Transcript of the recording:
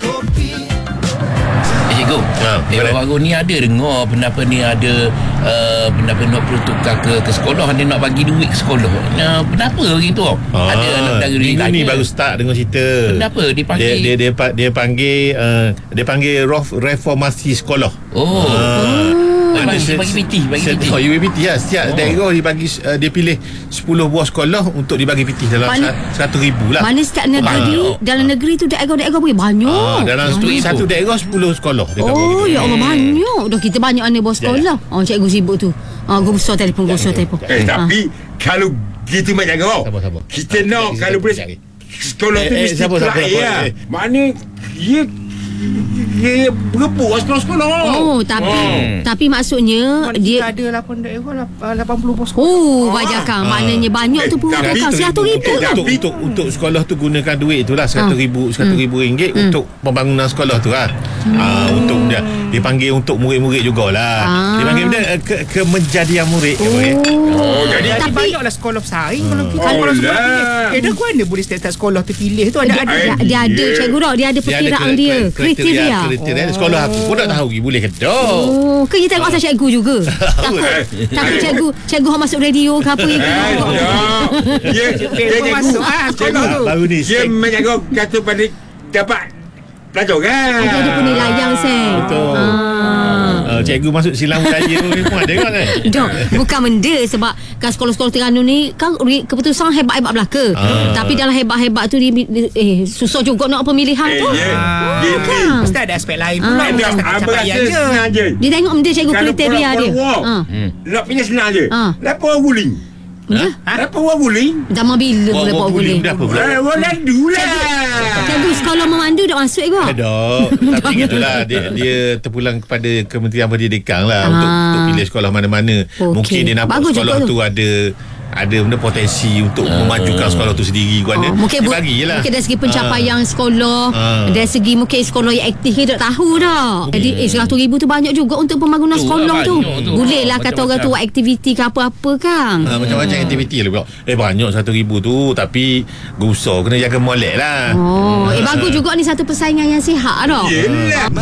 Cikgu, baru ni ada dengar pendapat ni ada pendapat nak perlu tukar ke sekolah, dia nak bagi duit ke sekolah. Kenapa gitu? Ada anak minggu ni baru start dengar cerita. Kenapa dipanggil? Dia panggil reformasi sekolah. Bagi PT. UPT lah. Setiap daerah dia pilih 10 buah sekolah untuk dibagi PT dalam 100,000 lah. Mana setiap negeri, dalam negeri tu daerah-daerah bagi banyak. Dalam satu daerah 10 sekolah dia ya Allah, banyak. Dah kita banyak anak buah sekolah. Cikgu sibuk tu. Gua besar telefon. Tapi kalau gitu mak jangan. Sabar. Kita nak kalau boleh sekolah tu mesti terakhir. Mana dia berebut sekolah-sekolah. Tapi maksudnya dia ada 80 buah sekolah. bajakan. Maknanya banyak tu pun kan 100,000 untuk sekolah tu gunakan duit itulah 100,000 ringgit untuk pembangunan sekolah tu lah. Untuk dia panggil untuk murid-murid jugalah. Dia panggil benda kemenjadian murid. Jadi banyaklah sekolah bersaing kalau kita sekolah sebab dah mana boleh setiap sekolah terpilih tu ada dia ada cikgu dah, dia ada perkiraan dia, kriteria sekolah aku pun tak tahu boleh ke tak. Kita tengok asal cikgu juga. Takut cikgu masuk radio ke apa dia masuk sekolah tu baru ni dia menjaga kata pada dapat pelajar kan. Ada penilaian betul. Cikgu masuk silang budaya pun ada kan. Bukan benda sebab kan sekolah-sekolah Terengganu ni kan keputusan hebat-hebat belaka. Tapi dalam hebat-hebat tu susah juga nak pemilihan tu. Mesti ada aspek lain pula. Dia tengok benda cikgu kriteria dia. Nak punya senang je. Lapor guling. Lapor guling. Dah bila boleh buat guling? Walandu lah. Cikgu sekolah memandu dah masuk ke? Tapi itulah dia terpulang kepada Kementerian Pendidikan lah untuk pilih sekolah mana-mana. Mungkin dia nampak bagus sekolah tu ada benda potensi untuk memajukan sekolah tu sendiri. Mungkin bagilah. Mungkin dari segi pencapaian sekolah, dari segi mungkin sekolah yang aktif kita tak tahu dah. Jadi 100,000 tu banyak juga untuk pembangunan sekolah tu. Boleh lah kata orang tu buat aktiviti ke apa-apa kan. Macam-macam aktiviti lah. Banyak 100,000 tu, tapi gusar kena jaga molek lah. Bagus juga ni satu persaingan yang sihat dah.